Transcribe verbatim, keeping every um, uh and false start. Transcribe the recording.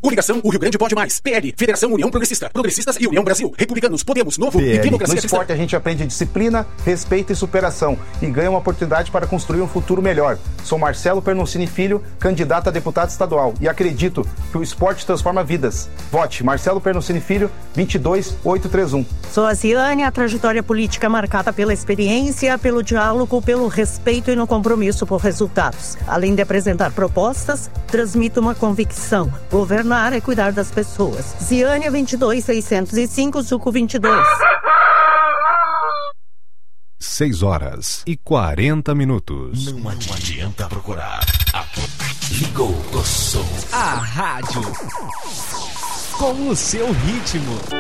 Coligação O Rio Grande Pode Mais. P L, Federação União Progressista. Progressistas e União Brasil. Republicanos, Podemos, Novo P L. e Democracia No esporte Cristã. a gente aprende disciplina, respeito e superação e ganha uma oportunidade para construir um futuro melhor. Sou Marcelo Pernucini Filho, candidato a deputado estadual e acredito que o esporte transforma vidas. Vote Marcelo Pernucini Filho, vinte e dois mil oitocentos e trinta e um. Sou a Ziane, a trajetória política marcada pela experiência, pelo diálogo, pelo respeito e no compromisso por resultados. Além de apresentar propostas, transmito uma convicção. Governar é cuidar das pessoas. Ziane, vinte e dois mil seiscentos e cinco, Suco vinte e dois. seis horas e quarenta minutos. Não adianta procurar. Ligou o som. A rádio com o seu ritmo.